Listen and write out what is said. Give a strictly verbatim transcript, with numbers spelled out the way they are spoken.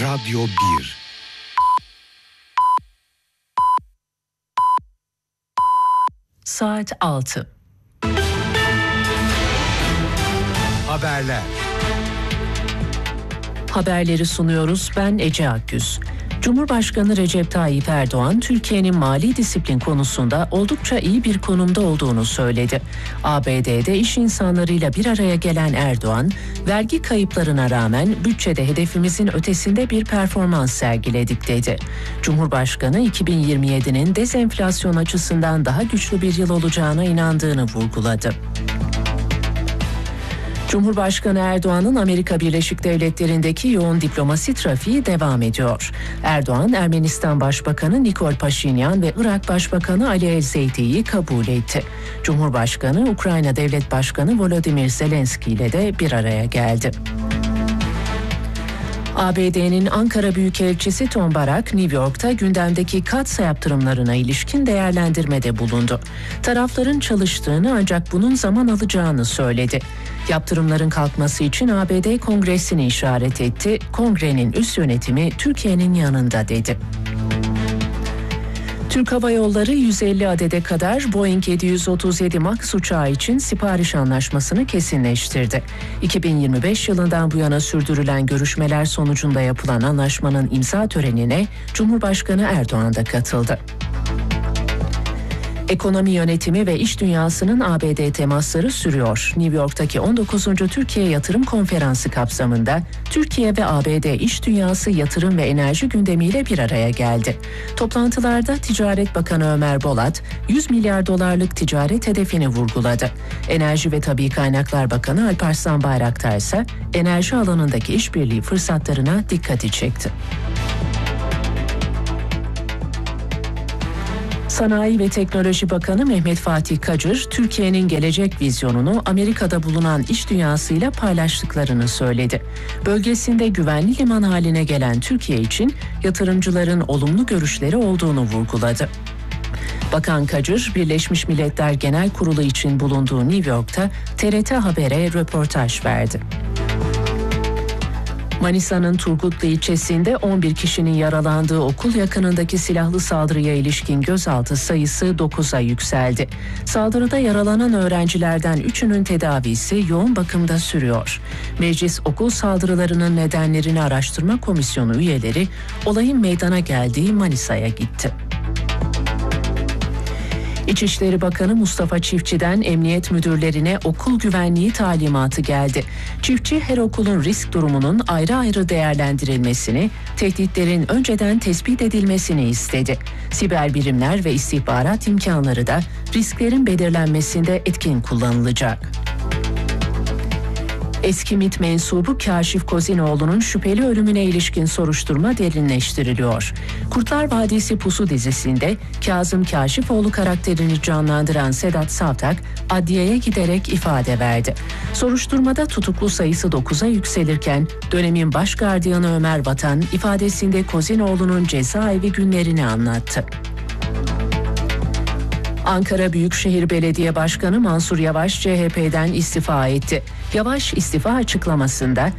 Radyo bir. Saat altı. Haberler. Haberleri sunuyoruz. Ben Ece Akgüz. Cumhurbaşkanı Recep Tayyip Erdoğan, Türkiye'nin mali disiplin konusunda oldukça iyi bir konumda olduğunu söyledi. A B D'de iş insanlarıyla bir araya gelen Erdoğan, vergi kayıplarına rağmen bütçede hedefimizin ötesinde bir performans sergiledik dedi. Cumhurbaşkanı iki bin yirmi yedinin dezenflasyon açısından daha güçlü bir yıl olacağına inandığını vurguladı. Cumhurbaşkanı Erdoğan'ın Amerika Birleşik Devletleri'ndeki yoğun diplomasi trafiği devam ediyor. Erdoğan, Ermenistan Başbakanı Nikol Paşinyan ve Irak Başbakanı Ali El-Zeydi'yi kabul etti. Cumhurbaşkanı, Ukrayna Devlet Başkanı Volodymyr Zelenski ile de bir araya geldi. A B D'nin Ankara Büyükelçisi Tom Barak, New York'ta gündemdeki Katsa yaptırımlarına ilişkin değerlendirmede bulundu. Tarafların çalıştığını ancak bunun zaman alacağını söyledi. Yaptırımların kalkması için A B D Kongresi'ni işaret etti. Kongrenin üst yönetimi Türkiye'nin yanında dedi. Türk Hava Yolları yüz elli adede kadar Boeing yedi yüz otuz yedi Max uçağı için sipariş anlaşmasını kesinleştirdi. iki bin yirmi beş yılından bu yana sürdürülen görüşmeler sonucunda yapılan anlaşmanın imza törenine Cumhurbaşkanı Erdoğan da katıldı. Ekonomi yönetimi ve iş dünyasının A B D temasları sürüyor. New York'taki on dokuzuncu Türkiye Yatırım Konferansı kapsamında Türkiye ve A B D iş dünyası yatırım ve enerji gündemiyle bir araya geldi. Toplantılarda Ticaret Bakanı Ömer Bolat, yüz milyar dolarlık ticaret hedefini vurguladı. Enerji ve Tabii Kaynaklar Bakanı Alparslan Bayraktar ise enerji alanındaki işbirliği fırsatlarına dikkati çekti. Sanayi ve Teknoloji Bakanı Mehmet Fatih Kacır, Türkiye'nin gelecek vizyonunu Amerika'da bulunan iş dünyasıyla paylaştıklarını söyledi. Bölgesinde güvenli liman haline gelen Türkiye için yatırımcıların olumlu görüşleri olduğunu vurguladı. Bakan Kacır, Birleşmiş Milletler Genel Kurulu için bulunduğu New York'ta T R T Haber'e röportaj verdi. Manisa'nın Turgutlu ilçesinde on bir kişinin yaralandığı okul yakınındaki silahlı saldırıya ilişkin gözaltı sayısı dokuza yükseldi. Saldırıda yaralanan öğrencilerden üçünün tedavisi yoğun bakımda sürüyor. Meclis okul saldırılarının nedenlerini araştırma komisyonu üyeleri olayın meydana geldiği Manisa'ya gitti. İçişleri Bakanı Mustafa Çiftçi'den emniyet müdürlerine okul güvenliği talimatı geldi. Çiftçi, her okulun risk durumunun ayrı ayrı değerlendirilmesini, tehditlerin önceden tespit edilmesini istedi. Siber birimler ve istihbarat imkanları da risklerin belirlenmesinde etkin kullanılacak. Eski MİT mensubu Kaşif Kozinoğlu'nun şüpheli ölümüne ilişkin soruşturma derinleştiriliyor. Kurtlar Vadisi Pusu dizisinde Kazım Kaşifoğlu karakterini canlandıran Sedat Savtak adliyeye giderek ifade verdi. Soruşturmada tutuklu sayısı dokuza yükselirken dönemin baş gardiyanı Ömer Vatan ifadesinde Kozinoğlu'nun cezaevi günlerini anlattı. Ankara Büyükşehir Belediye Başkanı Mansur Yavaş C H P'den istifa etti. Yavaş istifa açıklamasında